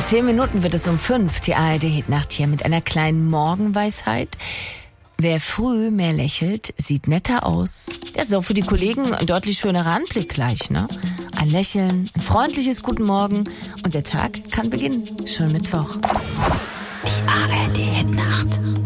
10 Minuten wird es um 5. Die ARD-Hitnacht hier mit einer kleinen Morgenweisheit. Wer früh mehr lächelt, sieht netter aus. Ja, ist auch für die Kollegen ein deutlich schönerer Anblick gleich, ne? Ein Lächeln, ein freundliches Guten Morgen und der Tag kann beginnen. Schon Mittwoch. Die ARD-Hitnacht.